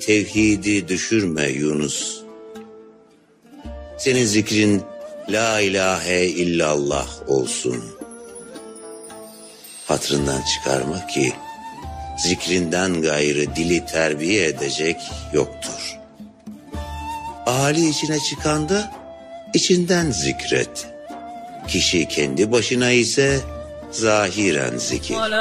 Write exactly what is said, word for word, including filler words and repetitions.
tevhidi düşürme Yunus. Senin zikrin la ilahe illallah olsun. Hatırından çıkarma ki zikrinden gayrı dili terbiye edecek yoktur. Ahali içine çıkanda içinden zikret. Kişi kendi başına ise zahiren zikir.